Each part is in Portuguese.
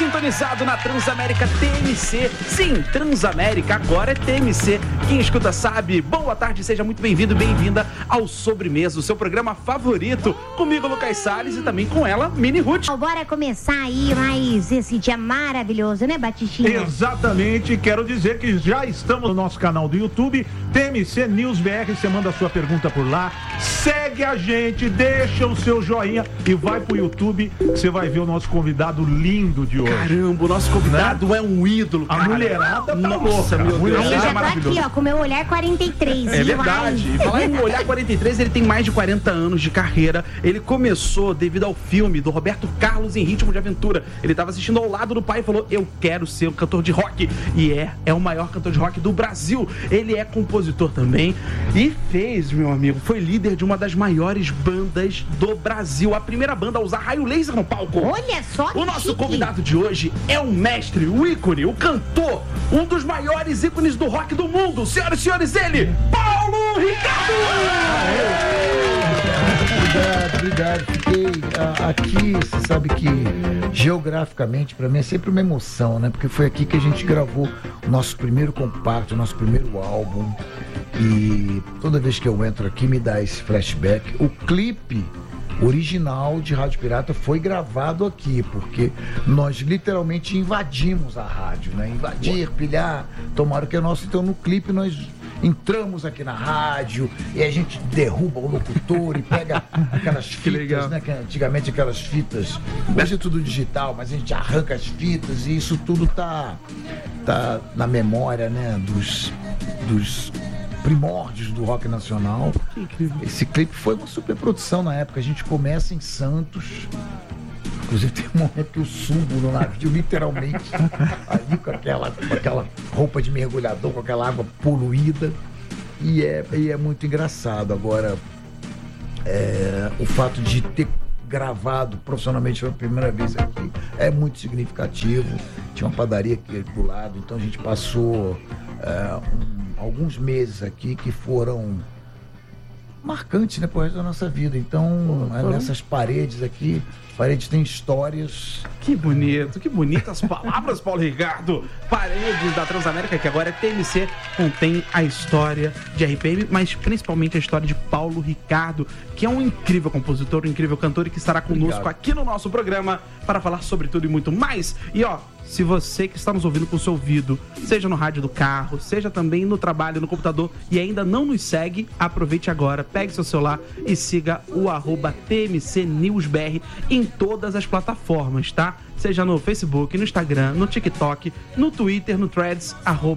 sintonizado na Transamérica TMC. Sim, Transamérica agora é TMC. Quem escuta sabe. Boa tarde, seja muito bem-vindo e bem-vinda ao Sobremesa, o seu programa favorito. Comigo, Lucas Salles, e também com ela, Mini Ruth. Bora começar aí mais esse dia maravilhoso, né, Batistinha? Exatamente, quero dizer que já estamos no nosso canal do YouTube, TMC News BR, você manda a sua pergunta por lá, segue a gente, deixa o seu joinha e vai pro YouTube, você vai ver o nosso convidado lindo de hoje. Caramba, o nosso convidado, né? É um ídolo, cara. A mulherada tá louca, meu Deus. Eu já tô aqui, ó, com o meu olhar 43. É verdade. E falar em olhar 43, ele tem mais de 40 anos de carreira. Ele começou devido ao filme do Roberto Carlos em Ritmo de Aventura. Ele estava assistindo ao lado do pai e falou: eu quero ser um cantor de rock. E é o maior cantor de rock do Brasil. Ele é compositor também e fez, meu amigo, foi líder de uma das maiores bandas do Brasil. A primeira banda a usar raio laser no palco. Olha só que O nosso chique. convidado de hoje é o mestre, o ícone, o cantor, um dos maiores ícones do rock do mundo. Senhoras e senhores, ele, Paulo Ricardo! Obrigado. Fiquei aqui, você sabe que geograficamente para mim é sempre uma emoção, né? Porque foi aqui que a gente gravou o nosso primeiro compacto, o nosso primeiro álbum. E toda vez que eu entro aqui me dá esse flashback. O clipe original de Rádio Pirata foi gravado aqui, porque nós literalmente invadimos a rádio, né? Invadir, pilhar, tomaram o que é nosso. Então no clipe nós entramos aqui na rádio e a gente derruba o locutor e pega aquelas fitas, né? Que antigamente aquelas fitas, hoje é tudo digital, mas a gente arranca as fitas e isso tudo tá na memória, né? Dos primórdios do rock nacional. Esse clipe foi uma super produção na época. A gente começa em Santos. Inclusive tem um momento que eu subo no navio, literalmente, ali com aquela roupa de mergulhador, com aquela água poluída. E é muito engraçado. Agora, o fato de ter gravado profissionalmente pela primeira vez aqui é muito significativo. Tinha uma padaria aqui do lado, então a gente passou alguns meses aqui que foram marcantes, né, pro resto da nossa vida. Então, nessas paredes aqui, as paredes têm histórias. Que bonito, que bonitas palavras, Paulo Ricardo. Paredes da Transamérica, que agora é TMC, contém a história de RPM, mas principalmente a história de Paulo Ricardo, que é um incrível compositor, um incrível cantor e que estará conosco aqui no nosso programa para falar sobre tudo e muito mais. E ó, se você que está nos ouvindo com o seu ouvido, seja no rádio do carro, seja também no trabalho, no computador, e ainda não nos segue, aproveite agora, pegue seu celular e siga o @TMCNewsBR em todas as plataformas, tá? Seja no Facebook, no Instagram, no TikTok, no Twitter, no Threads,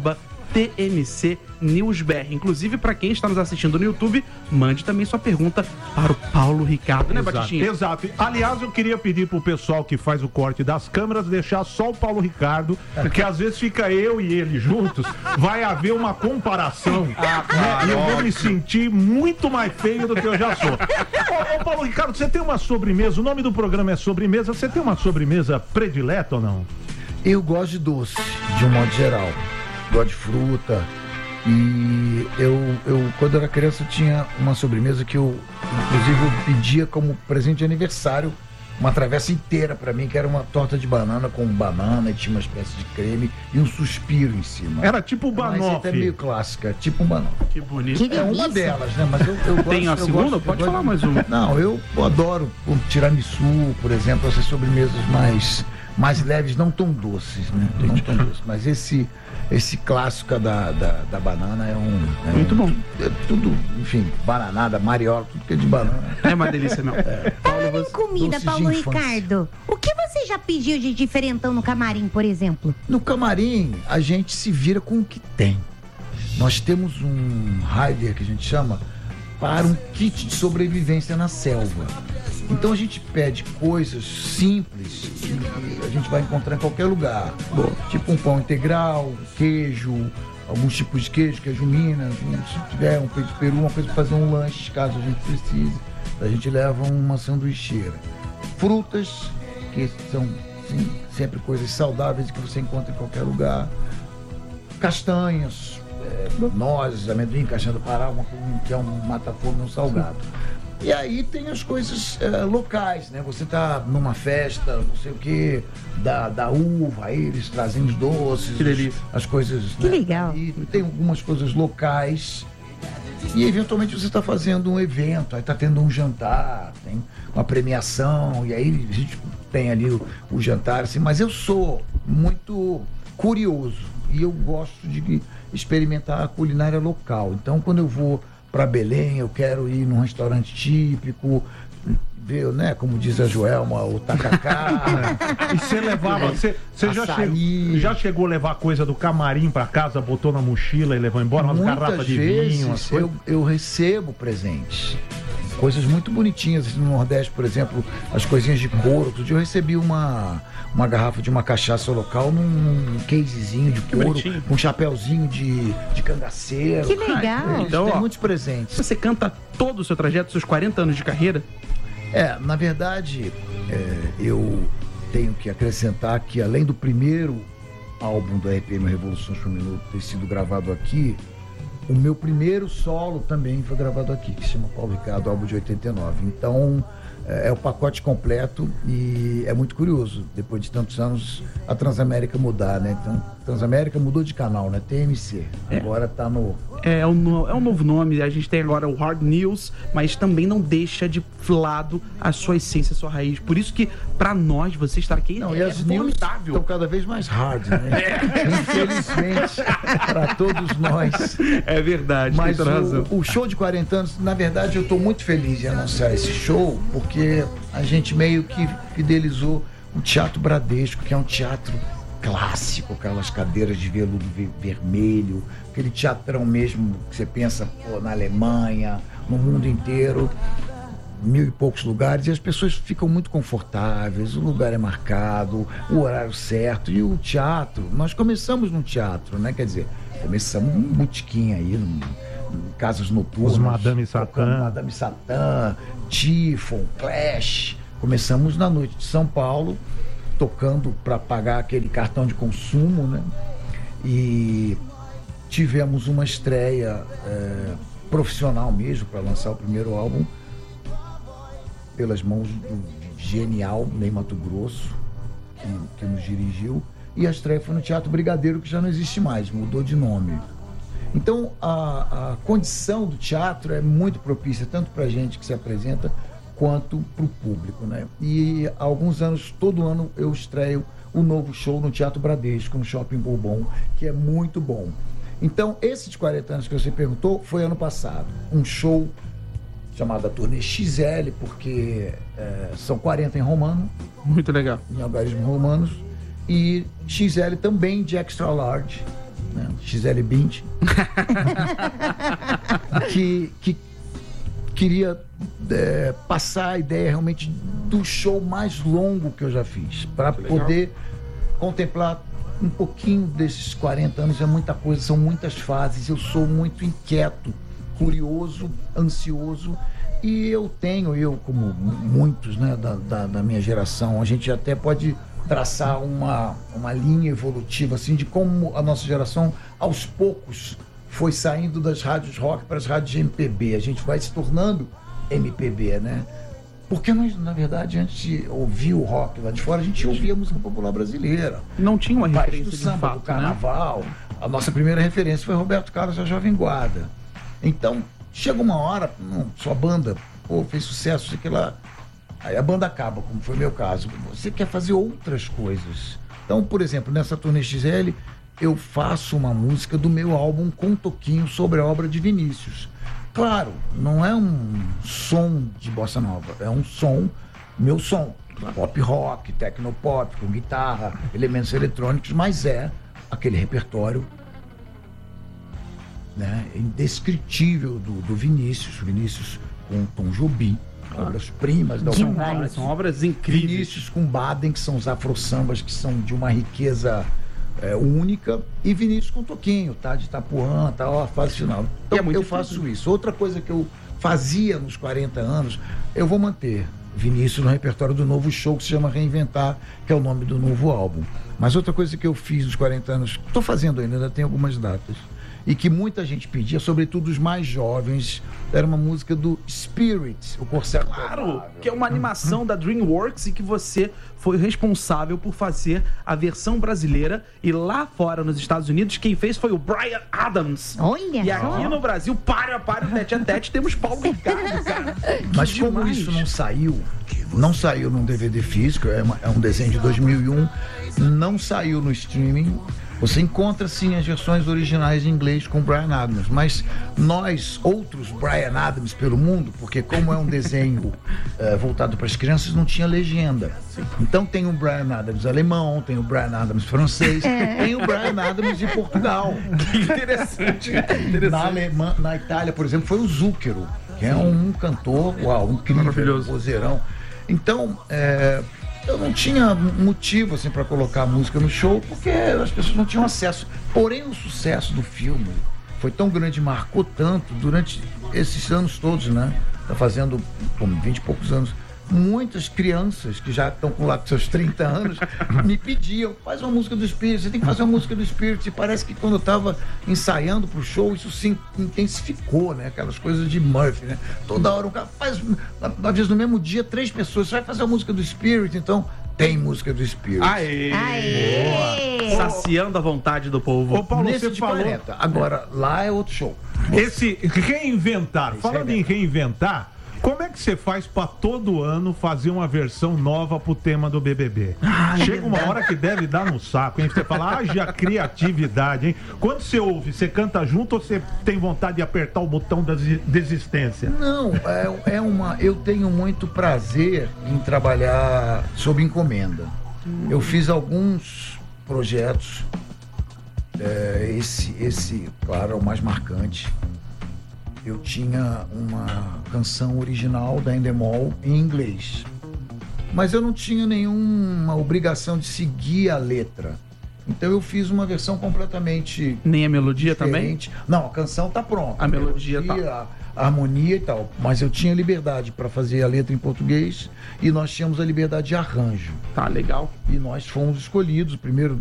@TMC NewsBR. Inclusive, para quem está nos assistindo no YouTube, mande também sua pergunta para o Paulo Ricardo, né, Batistinha? Exato. Aliás, eu queria pedir pro pessoal que faz o corte das câmeras deixar só o Paulo Ricardo, porque às vezes fica eu e ele juntos, vai haver uma comparação, né? E eu vou me sentir muito mais feio do que eu já sou. Ô, Paulo Ricardo, você tem uma sobremesa, o nome do programa é Sobremesa, você tem uma sobremesa predileta ou não? Eu gosto de doce, de um modo geral. Gosto de fruta. E eu quando era criança, eu tinha uma sobremesa que inclusive, eu pedia como presente de aniversário uma travessa inteira pra mim, que era uma torta de banana com banana e tinha uma espécie de creme e um suspiro em cima. Era tipo o banoffee. Mas até meio clássica, tipo um banoffee. Que bonito. É uma delas, né? Mas eu gosto. Tem a segunda? Pode falar mais uma. Não, eu adoro o tiramisu, por exemplo, essas sobremesas mais leves, não tão doces, né? Não tão doces, mas esse clássico da banana é muito bom. É tudo, enfim, bananada, mariola, tudo que é de banana. É uma delícia mesmo. Falando em comida, Paulo Ricardo, o que você já pediu de diferentão no camarim, por exemplo? No camarim, a gente se vira com o que tem. Nós temos um rider que a gente chama para um kit de sobrevivência na selva. Então a gente pede coisas simples que a gente vai encontrar em qualquer lugar. Tipo um pão integral, queijo, alguns tipos de queijo Minas, se tiver um peito de peru, uma coisa para fazer um lanche, caso a gente precise. A gente leva uma sanduicheira. Frutas, que são sempre coisas saudáveis que você encontra em qualquer lugar. Castanhas, nozes, amendoim, castanha do Pará, que é um mata-fome, um salgado. E aí tem as coisas locais, né? Você tá numa festa, não sei o que, da uva, aí eles trazem os doces, as coisas. Que legal. E tem algumas coisas locais. E eventualmente você está fazendo um evento, aí está tendo um jantar, tem uma premiação, e aí a gente tem ali o jantar, assim, mas eu sou muito curioso e eu gosto de experimentar a culinária local. Então, quando eu vou para Belém, eu quero ir num restaurante típico, ver, né, como diz a Joelma, o tacacá. E você levava, você já chegou a levar coisa do camarim para casa, botou na mochila e levou embora umas garrafas de vinho? Eu recebo presentes. Coisas muito bonitinhas no Nordeste, por exemplo, as coisinhas de couro. Outro dia eu recebi uma garrafa de uma cachaça local num casezinho de couro, com um chapéuzinho de cangaceiro. Que legal! Então, tem muitos presentes. Você canta todo o seu trajeto, seus 40 anos de carreira? Na verdade, eu tenho que acrescentar que, além do primeiro álbum do RPM Revoluções por Minuto ter sido gravado aqui, o meu primeiro solo também foi gravado aqui, que se chama Paulo Ricardo, álbum de 89. Então, é o pacote completo e é muito curioso, depois de tantos anos, a Transamérica mudar, né? Então, Transamérica mudou de canal, né? TMC. Agora tá no... É um novo nome, a gente tem agora o Hard News, mas também não deixa de lado a sua essência, a sua raiz. Por isso que, pra nós, você estar aqui e as news estão cada vez mais hard, né? Infelizmente, pra todos nós. É verdade, mas o show de 40 anos, na verdade, eu tô muito feliz de anunciar esse show, porque a gente meio que fidelizou o Teatro Bradesco, que é um teatro clássico, aquelas cadeiras de veludo vermelho, aquele teatrão mesmo que você pensa na Alemanha, no mundo inteiro, 1000 e poucos lugares, e as pessoas ficam muito confortáveis, o lugar é marcado, o horário certo, e o teatro, nós começamos no teatro, né? Quer dizer, começamos num botequim aí, casas noturnas. Os Madame Satã. Madame Satã, Tifon, Clash. Começamos na noite de São Paulo, tocando para pagar aquele cartão de consumo, né? E tivemos uma estreia profissional mesmo para lançar o primeiro álbum pelas mãos do genial Ney Matogrosso, que nos dirigiu, e a estreia foi no Teatro Brigadeiro, que já não existe mais, mudou de nome. Então a condição do teatro é muito propícia tanto para a gente que se apresenta quanto para o público, né? E há alguns anos, todo ano, eu estreio um novo show no Teatro Bradesco, no Shopping Bourbon, que é muito bom. Então, esse de 40 anos que você perguntou foi ano passado. Um show chamado a Turnê XL, porque são 40 em romano. Muito legal. Em algarismos romanos. E XL também de extra large, né? XL 20. que queria passar a ideia realmente do show mais longo que eu já fiz, para poder contemplar um pouquinho desses 40 anos. É muita coisa, são muitas fases, eu sou muito inquieto, curioso, ansioso, e eu como muitos, né, da minha geração, a gente até pode traçar uma linha evolutiva assim, de como a nossa geração aos poucos foi saindo das rádios rock para as rádios MPB. A gente vai se tornando MPB, né? Porque nós, na verdade, antes de ouvir o rock lá de fora, a gente ouvia a música popular brasileira. Não tinha uma referência do samba, de fato, do carnaval. Né? A nossa primeira referência foi Roberto Carlos, a Jovem Guarda. Então, chega uma hora, sua banda fez sucesso, sei que lá. Aí a banda acaba, como foi meu caso. Você quer fazer outras coisas. Então, por exemplo, nessa Turnê XL, eu faço uma música do meu álbum com um toquinho sobre a obra de Vinícius. Claro, não é um som de bossa nova, é um som, meu som, pop rock, tecnopop, com guitarra, elementos eletrônicos, mas é aquele repertório, né, indescritível do Vinícius com Tom Jobim, obras-primas da são obras incríveis. Vinícius com Baden, que são os afro-sambas, que são de uma riqueza única, e Vinícius com Toquinho, tá? De Itapuã, tá? A fase final. Então eu faço isso. Outra coisa que eu fazia nos 40 anos, eu vou manter Vinícius no repertório do novo show, que se chama Reinventar, que é o nome do novo álbum. Mas outra coisa que eu fiz nos 40 anos, estou fazendo ainda tem algumas datas. e que muita gente pedia, sobretudo os mais jovens. Era uma música do Spirit, o Corcel. Claro, que é uma animação da DreamWorks e que você foi responsável por fazer a versão brasileira, e lá fora nos Estados Unidos quem fez foi o Bryan Adams. Olha E só. aqui no Brasil, para tete a tete, temos Paulo Ricardo, cara. Mas Que como demais. isso não saiu num DVD físico, é um desenho de 2001, não saiu no streaming. Você encontra sim as versões originais em inglês com Bryan Adams, mas nós, outros Bryan Adams pelo mundo, porque como é um desenho voltado para as crianças, não tinha legenda. Então tem o Bryan Adams alemão, tem o Bryan Adams francês, tem o Bryan Adams de Portugal. Que interessante. Na Itália, por exemplo, foi o Zúquero, que é um cantor, incrível, Maravilhoso. vozeirão. Então, eu não tinha motivo assim para colocar a música no show, porque as pessoas não tinham acesso. Porém, o sucesso do filme foi tão grande, marcou tanto durante esses anos todos, né? Tá fazendo 20 e poucos anos. Muitas crianças que já estão com seus 30 anos me pediam: faz uma música do Spirit, você tem que fazer uma música do Spirit. E parece que quando eu estava ensaiando pro show, isso se intensificou, né? Aquelas coisas de Murphy, né? Toda hora um cara faz, às vezes no mesmo dia, 3 pessoas, você vai fazer a música do Spirit, então tem música do Spirit. Aê! Aê! Saciando a vontade do povo. Ô, Paulo, Nesse você de falou... Planeta. Agora, lá é outro show. Esse reinventar, falando em reinventar, como é que você faz pra todo ano fazer uma versão nova pro tema do BBB? Chega uma hora que deve dar no saco, hein? Você fala, haja criatividade, hein? Quando você ouve, você canta junto ou você tem vontade de apertar o botão da desistência? Não, eu tenho muito prazer em trabalhar sob encomenda. Eu fiz alguns projetos, esse, claro, é o mais marcante. Eu tinha uma canção original da Endemol em inglês, mas eu não tinha nenhuma obrigação de seguir a letra. Então eu fiz uma versão completamente Nem a melodia diferente. Não, a canção tá pronta. A melodia tá. A harmonia e tal. Mas eu tinha liberdade para fazer a letra em português e nós tínhamos a liberdade de arranjo. Tá, legal. E nós fomos escolhidos. Primeiro